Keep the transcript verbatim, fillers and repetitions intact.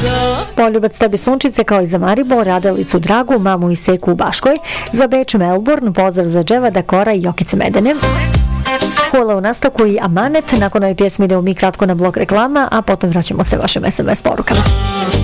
Poljubac tebi sunčice kao i za Maribor, Radelicu Dragu, mamu i Seku u Baškoj, za Beč Melbourne, pozdrav za Dževada Kora i Jokice Medene. Hula u nastavku i Amanet, nakon ove pjesme idemo mi kratko na blok reklama, a potom vraćamo se vašim es em es porukama.